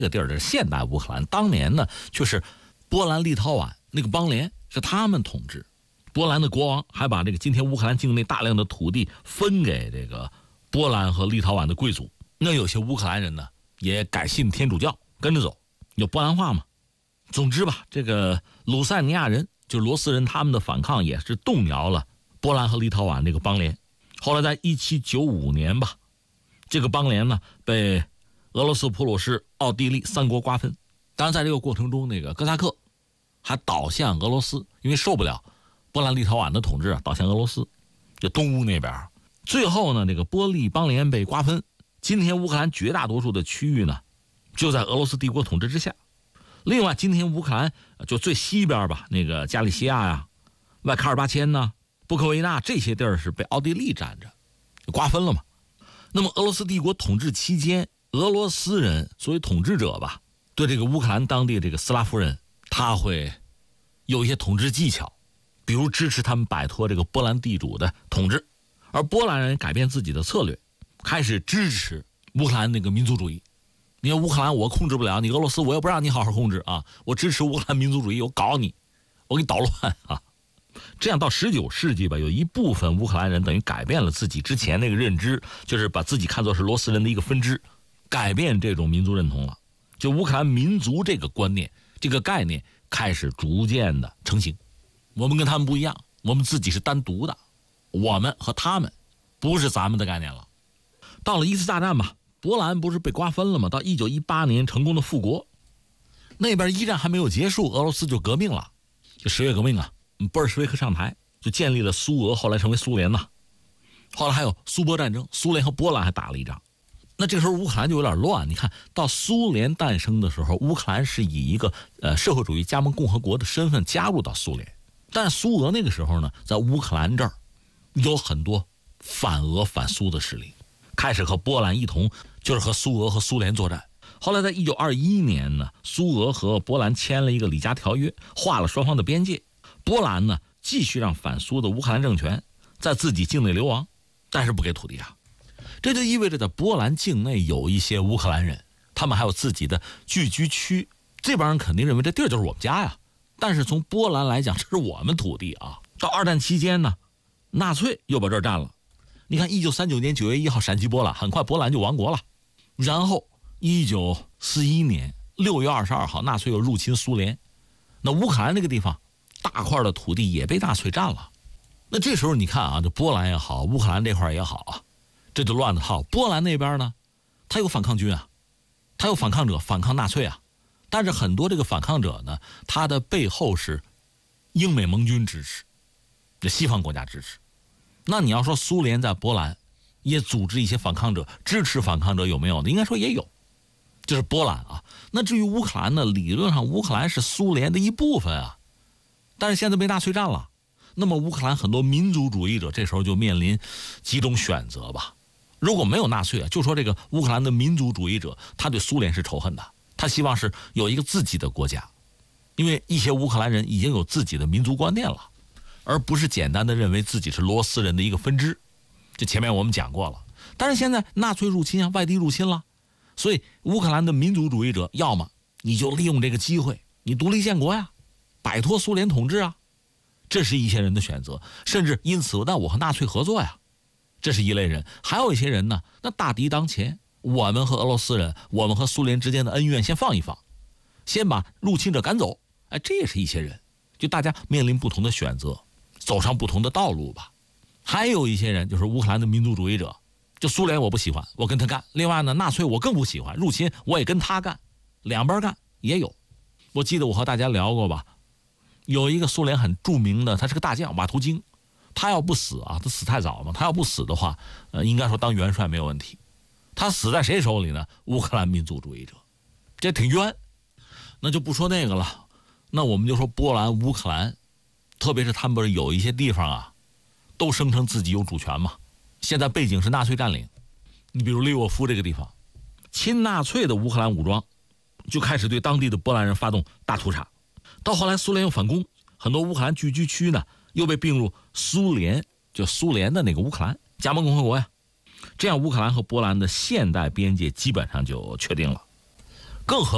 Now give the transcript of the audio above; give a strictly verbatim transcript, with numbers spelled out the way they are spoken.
这个地儿这是现代乌克兰，当年呢就是波兰立陶宛那个邦联是他们统治。波兰的国王还把这个今天乌克兰境内大量的土地分给这个波兰和立陶宛的贵族。那有些乌克兰人呢也改信天主教，跟着走，有波兰话嘛。总之吧，这个鲁塞尼亚人就是罗斯人，他们的反抗也是动摇了波兰和立陶宛这个邦联。后来在一七九五年吧，这个邦联呢被俄罗斯、普鲁士、奥地利三国瓜分。当然在这个过程中，那个哥萨克还倒向俄罗斯，因为受不了波兰立陶宛的统治啊，倒向俄罗斯，就东乌那边。最后呢，这个波利邦联被瓜分，今天乌克兰绝大多数的区域呢就在俄罗斯帝国统治之下。另外今天乌克兰就最西边吧，那个加利西亚呀、外卡尔巴阡呐、布科维纳这些地儿是被奥地利占着，瓜分了嘛。那么俄罗斯帝国统治期间，俄罗斯人作为统治者吧，对这个乌克兰当地这个斯拉夫人，他会有一些统治技巧，比如支持他们摆脱这个波兰地主的统治，而波兰人改变自己的策略，开始支持乌克兰那个民族主义。你看乌克兰我控制不了，你俄罗斯我又不让你好好控制啊，我支持乌克兰民族主义，我搞你，我给你捣乱啊。这样到十九世纪吧，有一部分乌克兰人等于改变了自己之前那个认知，就是把自己看作是罗斯人的一个分支，改变这种民族认同了。就乌克兰民族这个观念、这个概念开始逐渐的成型。我们跟他们不一样，我们自己是单独的，我们和他们不是咱们的概念了。到了一次大战吧，波兰不是被瓜分了吗？到一九一八年成功的复国，那边一战还没有结束，俄罗斯就革命了，就十月革命啊。波尔什维克上台，就建立了苏俄，后来成为苏联呐。后来还有苏波战争，苏联和波兰还打了一仗。那这个时候乌克兰就有点乱。你看到苏联诞生的时候，乌克兰是以一个呃社会主义加盟共和国的身份加入到苏联，但苏俄那个时候呢，在乌克兰这儿有很多反俄反苏的势力，开始和波兰一同就是和苏俄和苏联作战。后来在一九二一年呢，苏俄和波兰签了一个里加条约，划了双方的边界。波兰呢继续让反苏的乌克兰政权在自己境内流亡，但是不给土地啊。这就意味着在波兰境内有一些乌克兰人，他们还有自己的聚居区，这帮人肯定认为这地儿就是我们家呀。但是从波兰来讲，这是我们土地啊。到二战期间呢，纳粹又把这儿占了。你看一九三九年九月一号闪击波兰，很快波兰就亡国了。然后一九四一年六月二十二号，纳粹又入侵苏联，那乌克兰这个地方大块的土地也被纳粹占了。那这时候你看啊，这波兰也好，乌克兰这块也好啊，这就乱了套。波兰那边呢，他有反抗军啊，他有反抗者反抗纳粹啊，但是很多这个反抗者呢，他的背后是英美盟军支持，这西方国家支持。那你要说苏联在波兰也组织一些反抗者，支持反抗者有没有呢？应该说也有，就是波兰啊。那至于乌克兰呢，理论上乌克兰是苏联的一部分啊，但是现在被纳粹占了，那么乌克兰很多民族主义者这时候就面临几种选择吧。如果没有纳粹啊，就说这个乌克兰的民族主义者，他对苏联是仇恨的，他希望是有一个自己的国家，因为一些乌克兰人已经有自己的民族观念了，而不是简单的认为自己是罗斯人的一个分支。这前面我们讲过了。但是现在纳粹入侵啊，外敌入侵了，所以乌克兰的民族主义者，要么你就利用这个机会，你独立建国呀，摆脱苏联统治啊，这是一些人的选择。甚至因此，那我和纳粹合作呀，这是一类人。还有一些人呢，那大敌当前，我们和俄罗斯人，我们和苏联之间的恩怨先放一放，先把入侵者赶走。哎，这也是一些人，就大家面临不同的选择，走上不同的道路吧。还有一些人就是乌克兰的民族主义者，就苏联我不喜欢，我跟他干。另外呢，纳粹我更不喜欢，入侵我也跟他干，两边干也有。我记得我和大家聊过吧，有一个苏联很著名的，他是个大将瓦图京，他要不死啊，他死太早嘛，他要不死的话，呃，应该说当元帅没有问题。他死在谁手里呢？乌克兰民族主义者，这挺冤。那就不说那个了，那我们就说波兰、乌克兰，特别是他们不是有一些地方啊，都声称自己有主权嘛。现在背景是纳粹占领，你比如利沃夫这个地方，亲纳粹的乌克兰武装就开始对当地的波兰人发动大屠杀。到后来苏联又反攻，很多乌克兰聚居区呢又被并入苏联，就苏联的那个乌克兰加盟共和国呀。这样乌克兰和波兰的现代边界基本上就确定了。更何